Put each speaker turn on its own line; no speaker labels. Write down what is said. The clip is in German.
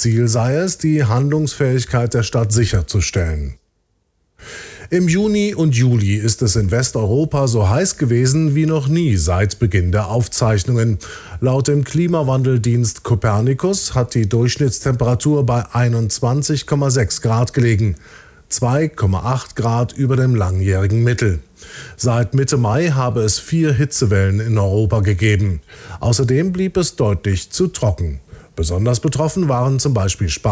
Ziel sei es, die Handlungsfähigkeit der Stadt sicherzustellen. Im Juni und Juli ist es in Westeuropa so heiß gewesen wie noch nie seit Beginn der Aufzeichnungen. Laut dem Klimawandeldienst Copernicus hat die Durchschnittstemperatur bei 21,6 Grad gelegen, 2,8 Grad über dem langjährigen Mittel. Seit Mitte Mai habe es 4 Hitzewellen in Europa gegeben. Außerdem blieb es deutlich zu trocken. Besonders betroffen waren zum Beispiel Spanien,